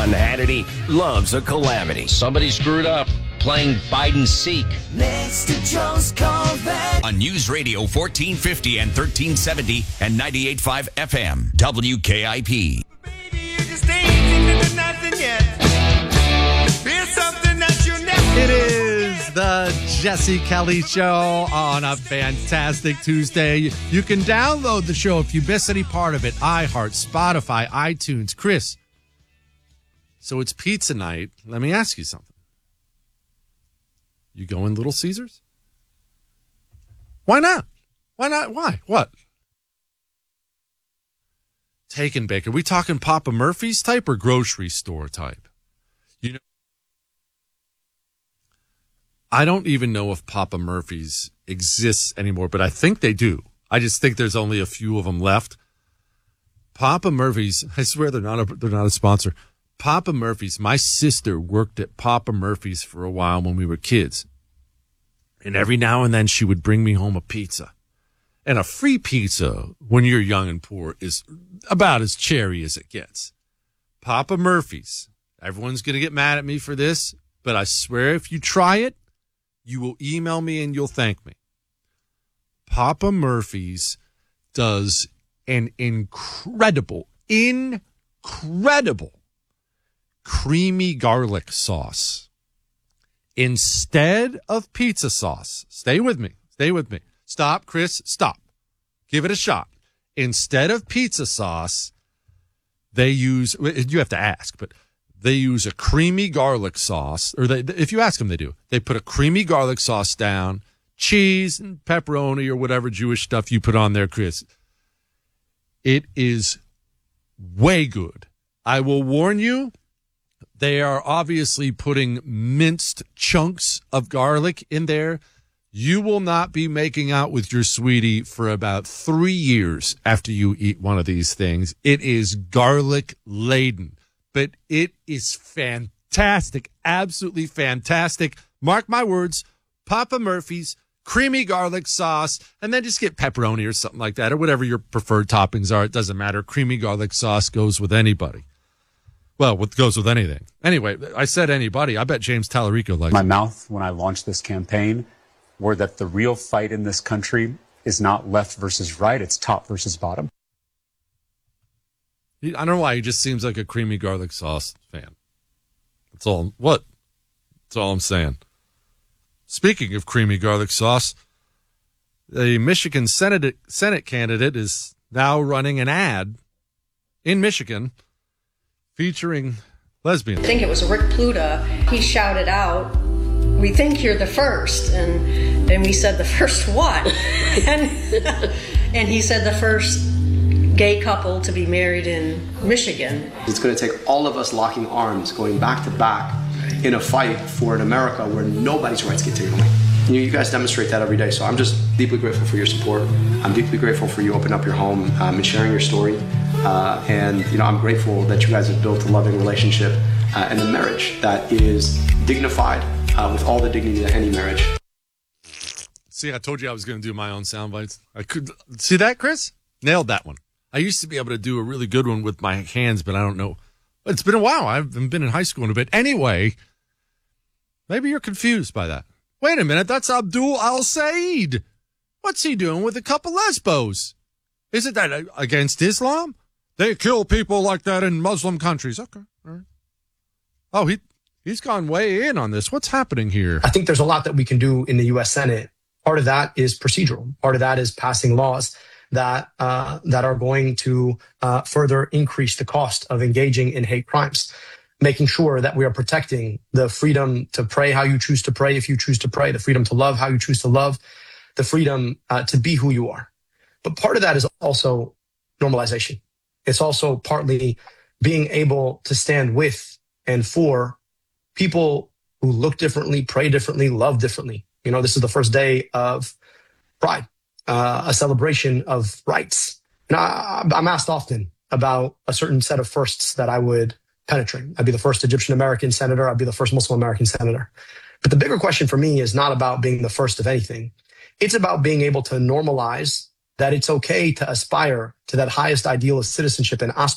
Sean Hannity loves a calamity. Somebody screwed up playing Biden-seek. Next to Joe's Corvette. On News Radio 1450 and 1370 and 98.5 FM, WKIP. Baby, you just ain't seen nothing yet. Here's something that you never. It is the Jesse Kelly Show on a fantastic Tuesday. You can download the show if you miss any part of it. iHeart, Spotify, iTunes. Chris, so it's pizza night. Let me ask you something. You going Little Caesars? Why not? Why not? Why? What? Take and bake. Are we talking Papa Murphy's type or grocery store type? You know, I don't even know if Papa Murphy's exists anymore, but I think they do. I just think there's only a few of them left. Papa Murphy's, I swear they're not a sponsor. Papa Murphy's, my sister worked at Papa Murphy's for a while when we were kids. And every now and then she would bring me home a pizza. And a free pizza when you're young and poor is about as cherry as it gets. Papa Murphy's, everyone's going to get mad at me for this, but I swear if you try it, you will email me and you'll thank me. Papa Murphy's does an incredible creamy garlic sauce instead of pizza sauce. Stay with me. Stop, Chris. Stop. Give it a shot. Instead of pizza sauce, they use, you have to ask, but they use a creamy garlic sauce, or if you ask them, they do. They put a creamy garlic sauce down, cheese and pepperoni or whatever Jewish stuff you put on there, Chris. It is way good. I will warn you, they are obviously putting minced chunks of garlic in there. You will not be making out with your sweetie for about 3 years after you eat one of these things. It is garlic laden, but it is fantastic. Absolutely fantastic. Mark my words, Papa Murphy's, creamy garlic sauce, and then just get pepperoni or something like that, or whatever your preferred toppings are. It doesn't matter. Creamy garlic sauce goes with anybody. Well, what goes with anything. Anyway, I said anybody. I bet James Tallarico likes my it. mouth when I launched this campaign were that the real fight in this country is not left versus right, it's top versus bottom. I don't know why he just seems like a creamy garlic sauce fan. That's all. What? That's all I'm saying. Speaking of creamy garlic sauce, the Michigan Senate candidate is now running an ad in Michigan featuring lesbians. I think it was Rick Pluta. He shouted out, "We think you're the first." And we said, "The first what?" and he said, "The first gay couple to be married in Michigan." It's going to take all of us locking arms, going back to back in a fight for an America where nobody's rights get taken away. You guys demonstrate that every day, so I'm just deeply grateful for your support. I'm deeply grateful for you opening up your home and sharing your story. And I'm grateful that you guys have built a loving relationship and a marriage that is dignified with all the dignity that any marriage. See, I told you I was going to do my own sound bites. I could see that, Chris? Nailed that one. I used to be able to do a really good one with my hands, but I don't know. It's been a while. I haven't been in high school in a bit. Anyway, maybe you're confused by that. Wait a minute. That's Abdul Al-Said. What's he doing with a couple lesbos? Isn't that against Islam? They kill people like that in Muslim countries. Okay. All right. Oh, he's gone way in on this. What's happening here? I think there's a lot that we can do in the U.S. Senate. Part of that is procedural. Part of that is passing laws that are going to further increase the cost of engaging in hate crimes, making sure that we are protecting the freedom to pray how you choose to pray if you choose to pray, the freedom to love how you choose to love, the freedom to be who you are. But part of that is also normalization. It's also partly being able to stand with and for people who look differently, pray differently, love differently. This is the first day of Pride, a celebration of rights. And I'm asked often about a certain set of firsts that I would penetrate. I'd be the first Egyptian-American senator. I'd be the first Muslim-American senator. But the bigger question for me is not about being the first of anything. It's about being able to normalize that it's okay to aspire to that highest ideal of citizenship and